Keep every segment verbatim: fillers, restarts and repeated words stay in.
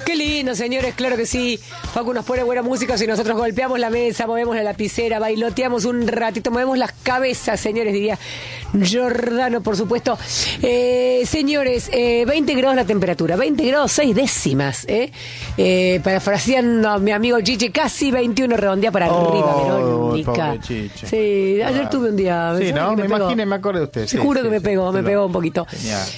Qué lindo, señores, claro que sí. Facu nos pone buena música si nosotros golpeamos la mesa, movemos la lapicera, bailoteamos un ratito, movemos las cabezas, señores, diría Giordano, por supuesto. Eh, señores, eh, veinte grados la temperatura, veinte grados seis décimas, ¿eh? eh parafraseando a mi amigo Chiche, casi veintiuno, redondea para oh, arriba, Verónica. Sí, ayer ah. tuve un día. Sí, ¿no? Me, me imaginé, me acuerdo de usted. Seguro sí, sí, que me sí, pegó, sí, me lo... pegó un poquito.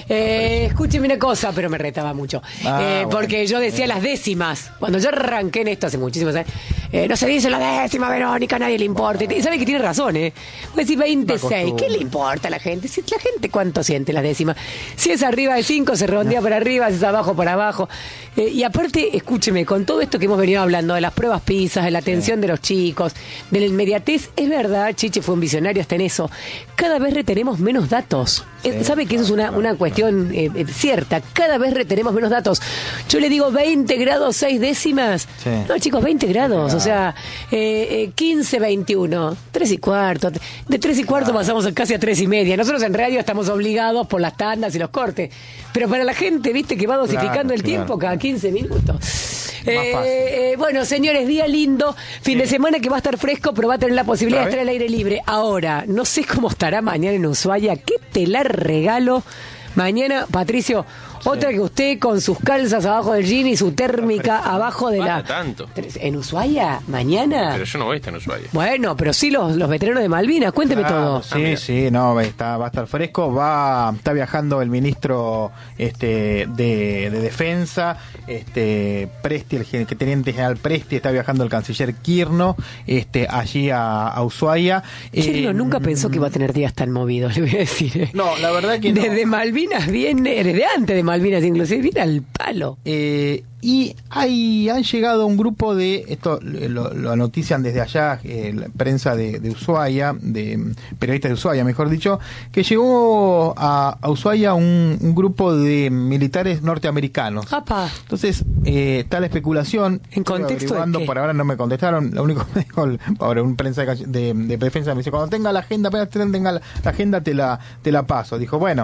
Eh, escúcheme una cosa, pero me retaba mucho. Ah, eh, bueno. Porque yo decía las décimas. Cuando yo arranqué en esto hace muchísimos años, eh, no se dice la décima, Verónica, a nadie le importa. Y sabe que tiene razón, ¿eh? Voy a decir veintiséis. ¿Qué le importa a la gente? Si la gente cuánto siente las décimas. Si es arriba de cinco, se redondea para arriba, si es abajo, para abajo. Eh, y aparte, escúcheme, con todo esto que hemos venido hablando, de las pruebas PISA, de la atención sí. de los chicos, de la inmediatez, es verdad, Chiche fue un visionario hasta en eso. Cada vez retenemos menos datos. Sí, eh, ¿Sabe que eso es una, una cuestión eh, eh, cierta? Cada vez retenemos menos datos. Yo le digo veinte grados, seis décimas. Sí. No, chicos, veinte grados. O sea, eh, eh, quince, veintiuno, tres y cuarto. De tres y cuarto claro. pasamos casi a tres y media. Nosotros en radio estamos obligados por las tandas y los cortes. Pero para la gente, viste, que va dosificando claro, el claro. tiempo cada quince minutos. Eh, eh, bueno, señores, día lindo, fin sí. de semana que va a estar fresco, pero va a tener la posibilidad de estar al aire libre. Ahora, no sé cómo estará mañana en Ushuaia. ¿Qué te la regalo? Mañana, Patricio, sí. otra que usted con sus calzas abajo del jean y su térmica abajo de la... tanto. ¿En Ushuaia? ¿Mañana? Pero yo no voy a estar en Ushuaia. Bueno, pero sí los, los veteranos de Malvinas. Cuénteme claro, todo. Sí, ah, sí, no, está, va a estar fresco. Va, está viajando el ministro este, de, de Defensa, este Presti, el, el teniente general Presti, está viajando el canciller Quirno este, allí a, a Ushuaia. Quirno eh, nunca pensó que iba a tener días tan movidos, le voy a decir. No, la verdad que no. Desde Malvinas viene, desde antes de Malvinas inclusive, viene al palo. Eh, y hay, han llegado un grupo de, esto lo, lo notician desde allá, eh, la prensa de, de Ushuaia, de periodistas de Ushuaia, mejor dicho, que llegó a, a Ushuaia un, un grupo de militares norteamericanos. Apa. Entonces, eh, está la especulación. ¿En contexto de qué? Por ahora no me contestaron, lo único que me dijo, ahora un prensa de, de, de defensa me dice, cuando tenga la agenda, apenas tenga la, la agenda te la, te la paso. Dijo, bueno,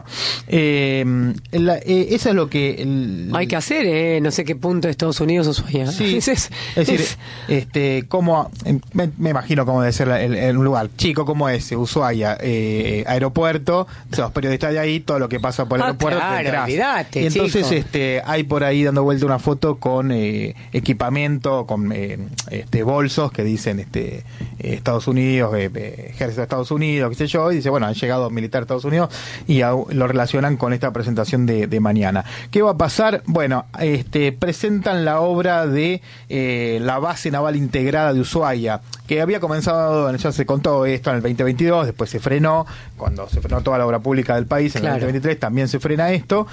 eh, la, eh, eso es lo que... El, hay que hacer, eh, no sé qué punto de Estados Unidos o Ushuaia. Sí, es, es, es decir, es, este, como me, me imagino cómo debe ser el, el, un lugar chico como ese, Ushuaia, eh, aeropuerto, los periodistas de ahí, todo lo que pasa por el ah, aeropuerto, claro, olvidate, y entonces chico. este, hay por ahí dando vuelta una foto con eh, equipamiento, con eh, este, bolsos que dicen este, eh, Estados Unidos, eh, eh, ejército de Estados Unidos, qué sé yo, y dice, bueno, han llegado militares de Estados Unidos y a, lo relacionan con esta presentación de, de mañana. ¿Qué va a pasar? Bueno, este, presentan la obra de eh, la base naval integrada de Ushuaia, que había comenzado, ya se contó esto en el veinte veintidós, después se frenó, cuando se frenó toda la obra pública del país, en claro. el veinte veintitrés también se frena esto,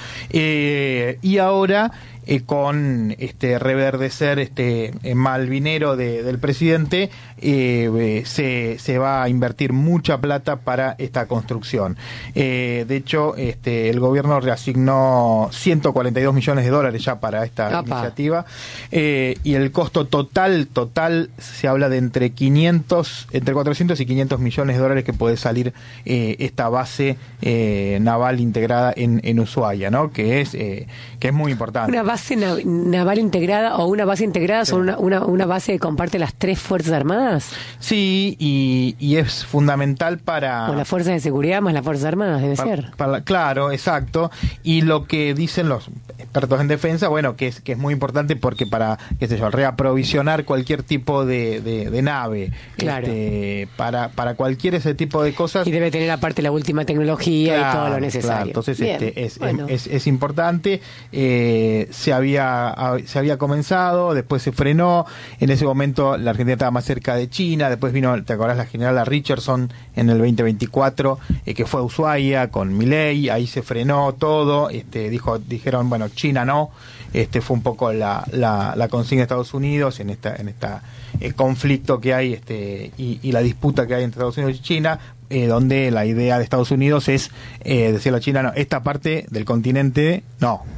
eh, y ahora eh, con este reverdecer este eh, malvinero de, del presidente, eh, eh, se, se va a invertir mucha plata para esta construcción. Eh, de hecho, este el gobierno reasignó ciento cuarenta y dos millones de dólares ya para esta Opa. iniciativa, eh, y el costo total, total, se habla de entre quinientos, entre cuatrocientos y quinientos millones de dólares que puede salir eh, esta base eh, naval integrada en, en Ushuaia, ¿no? Que es, eh, que es muy importante. Una base nav- naval integrada o una base integrada sí. son una, una, una base que comparte las tres Fuerzas Armadas. Sí, y, y es fundamental para... Con las Fuerzas de Seguridad más las Fuerzas Armadas, debe para, ser. Para, claro, exacto. Y lo que dicen los expertos en defensa, bueno, que es que es muy importante porque para, qué sé yo, reaprovisionar cualquier tipo de, de, de nave, claro. este, para, para cualquier ese tipo de cosas. Y debe tener aparte la última tecnología claro, y todo lo necesario. Claro. Entonces Bien, este, es, bueno. es, es, es importante. Eh, se había se había comenzado, después se frenó. En ese momento la Argentina estaba más cerca de China, después vino, ¿te acordás? La generala Richardson en el veinte veinticuatro, eh, que fue a Ushuaia con Milei, ahí se frenó todo, este, dijo, dijeron, bueno, China no, este fue un poco la, la, la consigna de Estados Unidos en esta, en esta eh, conflicto que hay, este, y, y la disputa que hay entre Estados Unidos y China, eh, donde la idea de Estados Unidos es eh, decirle a China, no, esta parte del continente no.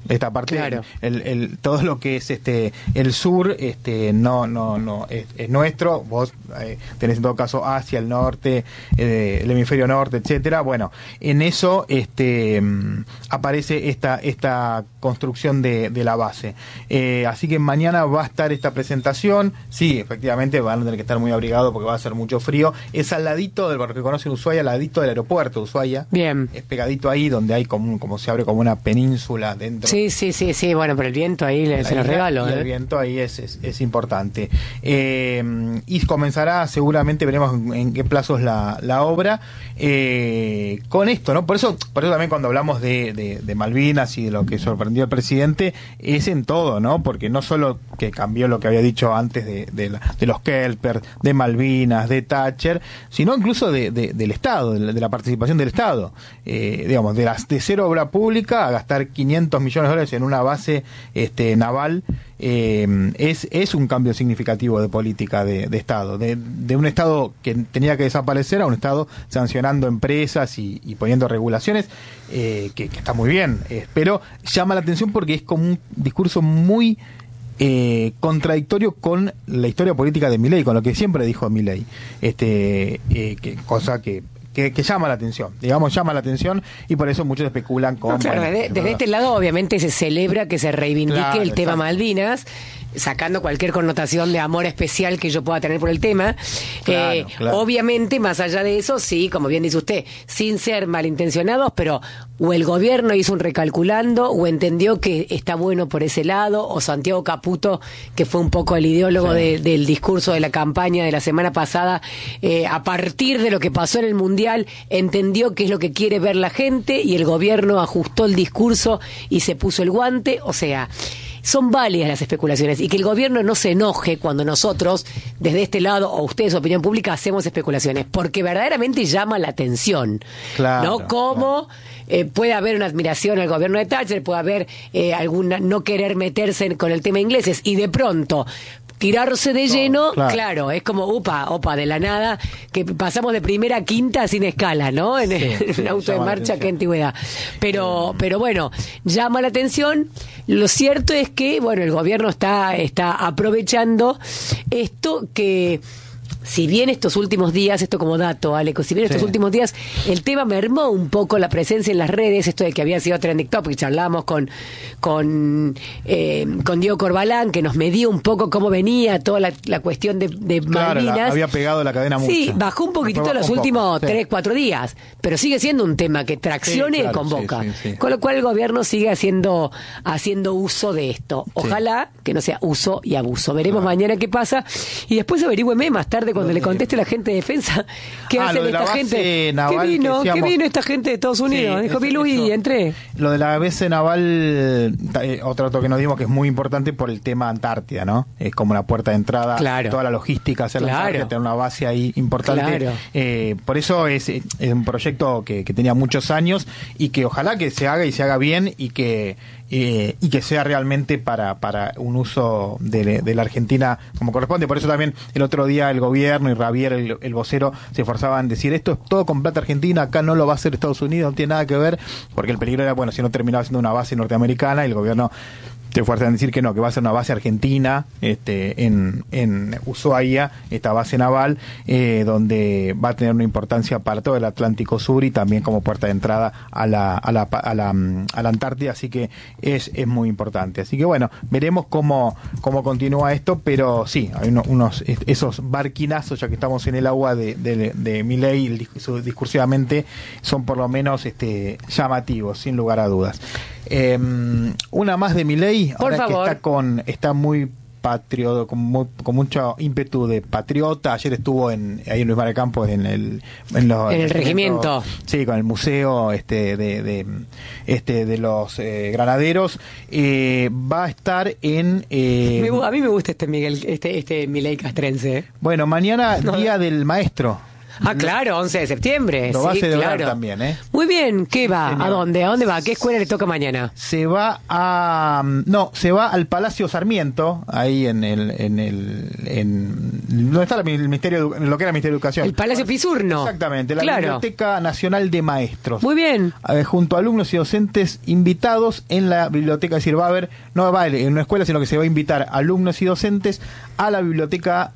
Esta parte, claro. el, el, todo lo que es este el sur, este no no no es, es nuestro. Vos eh, tenés en todo caso Asia, el norte, eh, el hemisferio norte, etcétera. Bueno, en eso este mm, aparece esta esta construcción de, de la base. Eh, así que mañana va a estar esta presentación. Sí, efectivamente van a tener que estar muy abrigados porque va a hacer mucho frío. Es al ladito del barrio que conocen Ushuaia, al ladito del aeropuerto de Ushuaia. Bien. Es pegadito ahí donde hay como, como se abre como una península dentro. Sí, sí, sí, sí, bueno, pero el viento ahí le, se lo regalo. Y ¿eh? el viento ahí es, es, es importante. Eh, y comenzará, seguramente veremos en, en qué plazos la, la obra, eh, con esto, ¿no? Por eso, por eso también cuando hablamos de, de, de Malvinas y de lo que sorprendió al presidente, es en todo, ¿no? Porque no solo que cambió lo que había dicho antes de, de, la, de los Kelper, de Malvinas, de Thatcher, sino incluso de, de, del Estado, de, de la participación del Estado. Eh, digamos, de, las, de cero obra pública a gastar quinientos millones de dólares en una base este, naval, eh, es, es un cambio significativo de política de, de Estado, de, de un Estado que tenía que desaparecer a un Estado sancionando empresas y, y poniendo regulaciones, eh, que, que está muy bien, eh, pero llama la atención porque es como un discurso muy eh, contradictorio con la historia política de Milei, con lo que siempre dijo Milei, este, eh, que, cosa que Que, que llama la atención, digamos, llama la atención, y por eso muchos especulan con... No, claro, bueno, desde, desde este lado obviamente se celebra que se reivindique Claro, el tema exacto. Malvinas, sacando cualquier connotación de amor especial que yo pueda tener por el tema. Claro, eh, claro. Obviamente, más allá de eso, sí, como bien dice usted, sin ser malintencionados, pero o el gobierno hizo un recalculando, o entendió que está bueno por ese lado, o Santiago Caputo, que fue un poco el ideólogo Sí. de, del discurso de la campaña de la semana pasada, eh, a partir de lo que pasó en el Mundial, entendió qué es lo que quiere ver la gente, y el gobierno ajustó el discurso y se puso el guante. O sea, son válidas las especulaciones, y que el gobierno no se enoje cuando nosotros, desde este lado, o ustedes, opinión pública, hacemos especulaciones, porque verdaderamente llama la atención. Claro, ¿No? Cómo eh, puede haber una admiración al gobierno de Thatcher, puede haber eh, alguna no querer meterse en- con el tema ingleses, y de pronto tirarse de lleno, claro. claro, es como, upa, opa, de la nada, que pasamos de primera a quinta sin escala, ¿no? En, Sí, en sí, un auto de llama la marcha, qué atención. antigüedad. Pero, pero bueno, llama la atención. Lo cierto es que, bueno, el gobierno está, está aprovechando esto que... Si bien estos últimos días, esto como dato, Aleco, si bien estos Sí. últimos días el tema mermó un poco la presencia en las redes, esto de que había sido trending topic, charlamos con con, eh, con Diego Corbalán, que nos medió un poco cómo venía toda la, la cuestión de, de Claro, la- Malvinas. había pegado la cadena mucho. Sí, bajó un poquitito Bajó los un poco, últimos sí. tres, cuatro días, pero sigue siendo un tema que traccione Sí, y claro, convoca. sí, sí, sí. Con lo cual el gobierno sigue haciendo, haciendo uso de esto. Ojalá que no sea uso y abuso. Veremos Claro. mañana qué pasa, y después averigüeme más tarde cuando Lo le de- conteste la gente de defensa qué Ah, hacen lo de la esta base gente. naval ¿Qué que vino? ¿Qué decíamos. vino esta gente de Estados Unidos? Sí, Dijo eso- Pilu y eso. entré. Lo de la base naval, ta- eh, otro dato que nos dimos que es muy importante por el tema Antártida, ¿no? Es como la puerta de entrada, Claro. toda la logística, hacer la Claro. Antártida, tener una base ahí importante. Claro. Eh, por eso es, es un proyecto que, que tenía muchos años, y que ojalá que se haga y se haga bien, y que eh, y que sea realmente para, para un uso de, de la Argentina como corresponde. Por eso también el otro día el gobierno y Javier, el, el vocero, se esforzaban en decir, esto es todo con plata argentina, acá no lo va a hacer Estados Unidos, no tiene nada que ver, porque el peligro era, bueno, si no terminaba siendo una base norteamericana, y el gobierno se esfuerzan en decir que no, que va a ser una base argentina, este, en, en Ushuaia, esta base naval, eh, donde va a tener una importancia para todo el Atlántico Sur, y también como puerta de entrada a la, a la, a la, a la Antártida, así que es, es muy importante. Así que bueno, veremos cómo, cómo continúa esto, pero sí, hay uno- unos, esos barquinazos, ya que estamos en el agua de, de, de Milei, el discurso- discursivamente, son por lo menos este, llamativos, sin lugar a dudas. Eh, una más de Milei, Por ahora que favor. está con está muy patriota, con, mu- con mucho ímpetu de patriota. Ayer estuvo en ahí en Luis María Campos en el en, los- En el regimiento. sí, con el museo este de, de este de los eh, granaderos. Eh, va a estar en eh, Me gu- a mí me gusta este Miguel, este, este Milei castrense. ¿eh? bueno, mañana No. día del maestro. Ah, claro, once de septiembre. Lo sí, va a celebrar claro. también, ¿eh? Muy bien, ¿qué va? Genial. ¿A dónde? ¿A dónde va? ¿Qué escuela le toca mañana? Se va a... No, se va al Palacio Sarmiento, ahí en el... En el en, ¿dónde está el Ministerio, lo que era el Ministerio de Educación? El Palacio Pisurno. Exactamente, la Claro. Biblioteca Nacional de Maestros. Muy bien. Eh, junto a alumnos y docentes invitados en la biblioteca. Es decir, va a haber, no va a haber en una escuela, sino que se va a invitar alumnos y docentes a la biblioteca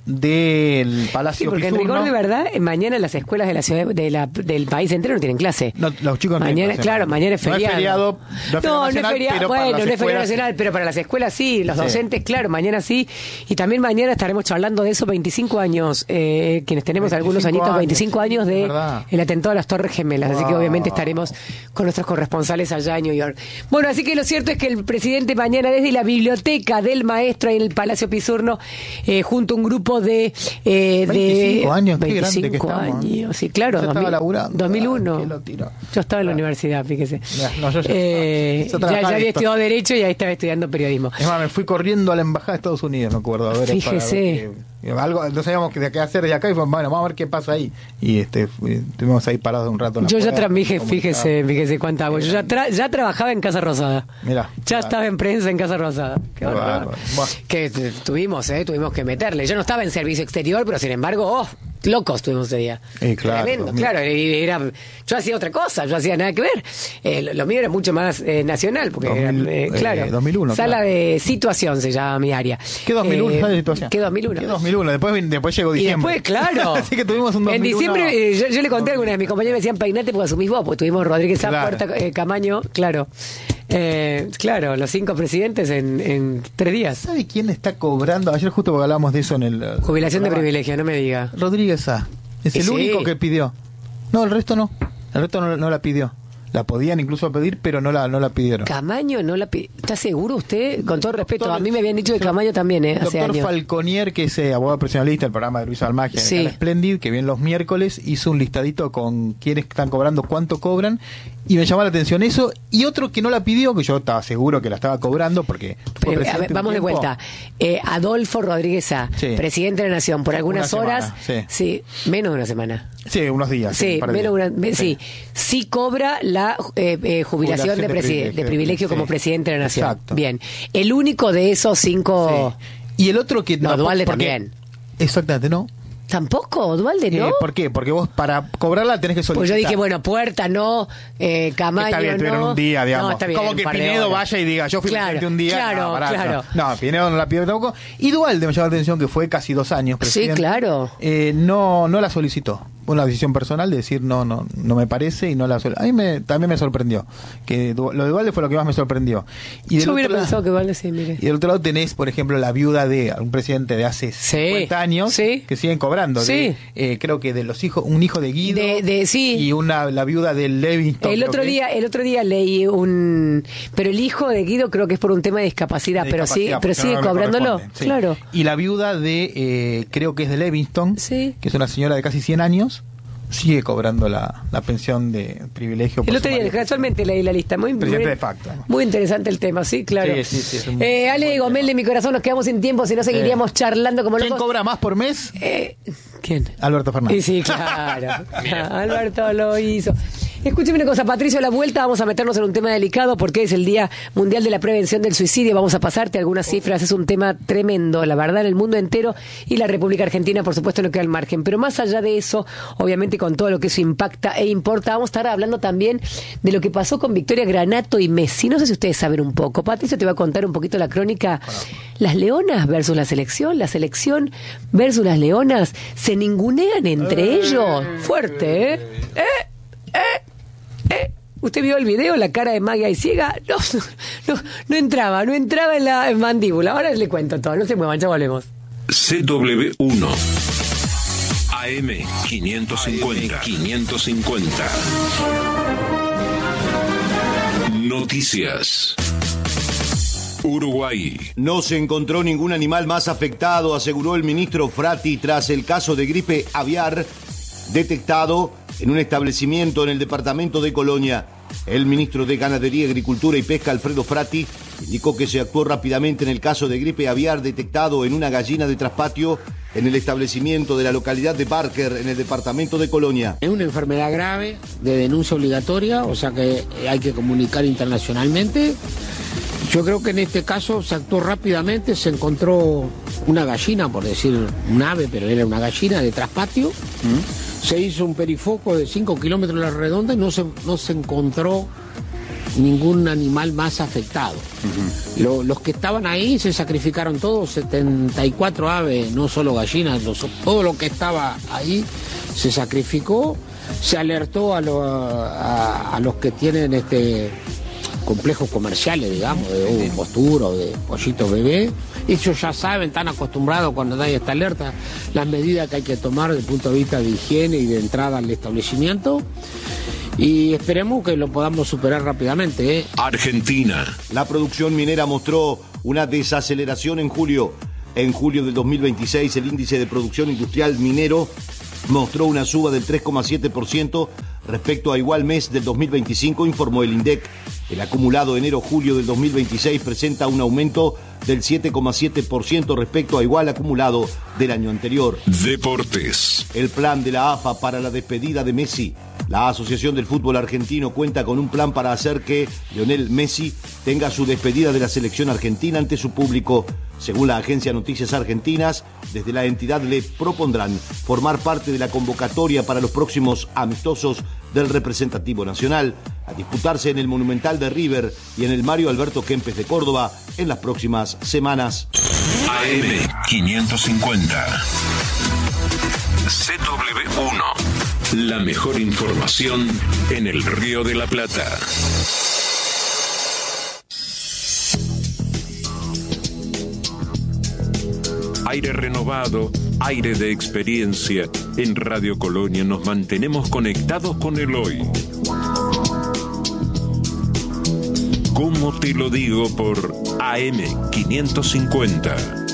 del Palacio Sí, porque en Pisurno. rigor de verdad, eh, mañana las escuelas de la ciudad de la, del país entero no tienen clase. No, los chicos no mañana, tienen clase, claro, no. mañana es No es feriado. feriado, no es feriado no, nacional, no es feriado, pero para bueno, las no es feriado escuelas, nacional, pero para las escuelas sí, los Sí. docentes, claro, mañana sí. Y también mañana estaremos charlando de esos veinticinco años, eh, quienes tenemos algunos veinticinco añitos, años, veinticinco sí, años es de verdad. el atentado a las Torres Gemelas. Así que Wow. obviamente estaremos con nuestros corresponsales allá en New York. Bueno, así que lo cierto es que el presidente mañana desde la biblioteca del maestro en el Palacio Pisurno, eh, junto a un grupo de... Eh, veinticinco de años, qué grande que veinticinco estamos. años, sí, claro. Yo estaba dos mil laburando. dos mil uno. Ah, ¿quién lo tiró? Yo estaba en la Ah. universidad, fíjese. Ya, no, yo ya- Eh, yo ya, trabajaba ya en había esto. estudiado Derecho y ahí estaba estudiando periodismo. Es más, me fui corriendo a la embajada de Estados Unidos, no acuerdo, a ver, Fíjese. para ver que- algo, no sabíamos qué qué hacer de acá y fue, bueno, vamos a ver qué pasa ahí. Y este fui- estuvimos ahí parados un rato. En la Yo ya puerta, trabajé, como fíjese, fíjese cuánta hago. Yo ya, tra- ya trabajaba en Casa Rosada. Mirá. Ya Claro. estaba en prensa en Casa Rosada. Qué Qué bárbaro. bárbaro. Buah. Que eh, tuvimos, eh, tuvimos que meterle. Yo no estaba en servicio exterior, pero sin embargo, oh, locos tuvimos ese día. Eh, claro, Tremendo, dos mil. claro. y Era, yo hacía otra cosa, yo hacía nada que ver. Eh, lo, lo mío era mucho más eh, nacional, porque dos mil, era, eh, eh, claro. dos mil uno, Sala claro. de situación se llama mi área. ¿Qué dos mil uno? Eh, ¿Sala de situación? ¿Qué dos mil uno? ¿Qué dos mil uno? Después, vin- después llegó Y diciembre. después, claro. Así que tuvimos un dos mil uno. En diciembre, eh, yo, yo le conté a alguna de mis compañeros, me decían, peinate porque asumís vos, porque tuvimos Rodríguez Sá, Claro. Puerta, eh, Camaño, claro. Eh, claro, los cinco presidentes en, en tres días. ¿Sabe quién está cobrando? Ayer justo porque hablamos de eso en el... eh, Jubilación de programa. privilegio, no me diga. Rodríguez Sá. Es Y el sí. único que pidió. No, el resto no. El resto no, no la pidió. La podían incluso pedir, pero no la, no la pidieron. Camaño no la pi- ¿Está seguro usted? Con todo respeto, Doctor- a mí me habían dicho de Camaño también, ¿eh? El Hace doctor años. Falconier, que es eh, abogado profesionalista del programa de Luis Almagia, Sí. en el Splendid, que viene los miércoles, hizo un listadito con quiénes están cobrando, cuánto cobran, y me llamó la atención eso, y otro que no la pidió, que yo estaba seguro que la estaba cobrando, porque fue Pero, a presidente ver, un vamos de tiempo. vuelta. Eh, Adolfo Rodríguez Sá, Sí. presidente de la Nación, por Sí, algunas una horas, semana, sí. menos de una semana. Sí, unos días. Sí, un par de menos días. una, me- sí. sí cobra la eh, eh, jubilación, Jubilación de, de presi- privilegio, de privilegio sí. como presidente de la Nación. Exacto. Bien. El único de esos cinco... Sí. Y el otro que... No, Dualde porque- también. Exactamente, ¿no? ¿Tampoco? ¿Dualde no? Eh, ¿Por qué? Porque vos para cobrarla tenés que solicitar. Pues yo dije, bueno, Puerta no, eh, Camaño Está bien, no. tuvieron un día, digamos. No, está bien, Como un que par de Pinedo horas. vaya y diga, yo fui Claro, presidente un día. claro, no, pará, claro. No, no, Pinedo no la pidió tampoco. Y Dualde me llamó la atención que fue casi dos años Sí, presidente. claro. Eh, no, no la solicitó. Fue una decisión personal de decir, no, no, no me parece y no la solicitó. A mí me, también me sorprendió. Que Du- lo de Dualde fue lo que más me sorprendió. Y del Yo hubiera otro lado- pensado que Dualde sí, mire. Y del otro lado tenés, por ejemplo, la viuda de un presidente de hace Sí, cincuenta años sí. que siguen cobrando. Sí. De, eh, creo que de los hijos, un hijo de Guido De- de- sí. y una la viuda de Levingston. El creo otro que es. día, el otro día leí un, pero el hijo de Guido creo que es por un tema de discapacidad, De pero discapacidad, sí, pero porque sigue no le cobrándolo, corresponde, sí. claro. Y la viuda de, eh, creo que es de Levingston, Sí. que es una señora de casi cien años, sigue cobrando la, la pensión de privilegio. por El su otro día, marido. casualmente leí la lista, muy, Presidente muy, de facto. muy interesante el tema, sí, claro. Sí, sí, sí, es un eh, Ale buen Gomel tema. de mi corazón, nos quedamos sin tiempo, si no seguiríamos charlando como ¿Quién locos. cobra más por mes? Eh, ¿Quién? Alberto Y Fernández. sí, claro. Alberto lo hizo. Escúcheme una cosa, Patricio, a la vuelta vamos a meternos en un tema delicado porque es el Día Mundial de la Prevención del Suicidio. Vamos a pasarte algunas cifras. Es un tema tremendo, la verdad, en el mundo entero y la República Argentina, por supuesto, no queda al margen. Pero más allá de eso, obviamente con todo lo que eso impacta e importa, vamos a estar hablando también de lo que pasó con Victoria Granato y Messi. No sé si ustedes saben un poco. Patricio te va a contar un poquito la crónica. Las leonas versus la selección, la selección versus las leonas, se ningunean entre ellos. Fuerte, ¿eh? ¿Eh? ¿Eh? ¿Eh? ¿Usted vio el video? La cara de Magia y ciega. No, no, no entraba, no entraba en la mandíbula. Ahora les cuento todo. No se muevan, ya volvemos. C W uno A M quinientos cincuenta quinientos cincuenta Noticias. Uruguay. No se encontró ningún animal más afectado, aseguró el ministro Frati tras el caso de gripe aviar detectado en un establecimiento en el departamento de Colonia. El ministro de Ganadería, Agricultura y Pesca, Alfredo Frati, indicó que se actuó rápidamente en el caso de gripe aviar detectado en una gallina de traspatio en el establecimiento de la localidad de Barker, en el departamento de Colonia. Es una enfermedad grave de denuncia obligatoria, o sea que hay que comunicar internacionalmente. Yo creo que en este caso se actuó rápidamente, se encontró una gallina, por decir un ave, pero era una gallina de traspatio. ¿Mm? Se hizo un perifoco de cinco kilómetros a la redonda y no se, no se encontró ningún animal más afectado. Uh-huh. Lo, los que estaban ahí se sacrificaron todos, setenta y cuatro aves, no solo gallinas, los, todo lo que estaba ahí se sacrificó. Se alertó a, lo, a, a los que tienen este complejos comerciales, digamos, de uh, postura o de pollitos bebé. Ellos ya saben, están acostumbrados cuando hay esta alerta, las medidas que hay que tomar desde el punto de vista de higiene y de entrada al establecimiento. Y esperemos que lo podamos superar rápidamente, ¿eh? Argentina. La producción minera mostró una desaceleración en julio. En julio del dos mil veintiséis, el índice de producción industrial minero mostró una suba del tres coma siete por ciento respecto a igual mes del dos mil veinticinco, informó el INDEC. El acumulado enero-julio del dos mil veintiséis presenta un aumento del siete coma siete por ciento respecto a igual acumulado del año anterior. Deportes. El plan de la A F A para la despedida de Messi. La Asociación del Fútbol Argentino cuenta con un plan para hacer que Lionel Messi tenga su despedida de la selección argentina ante su público. Según la agencia Noticias Argentinas, desde la entidad le propondrán formar parte de la convocatoria para los próximos amistosos del representativo nacional, a disputarse en el Monumental de River y en el Mario Alberto Kempes de Córdoba en las próximas semanas. A M quinientos cincuenta. C W uno. La mejor información en el Río de la Plata. Aire renovado, aire de experiencia. En Radio Colonia nos mantenemos conectados con el hoy. ¿Cómo te lo digo? Por A M quinientos cincuenta.